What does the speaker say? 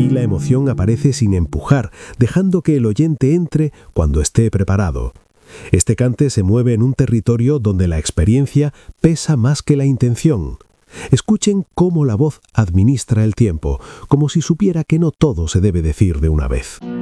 Aquí la emoción aparece sin empujar, dejando que el oyente entre cuando esté preparado. Este cante se mueve en un territorio donde la experiencia pesa más que la intención. Escuchen cómo la voz administra el tiempo, como si supiera que no todo se debe decir de una vez.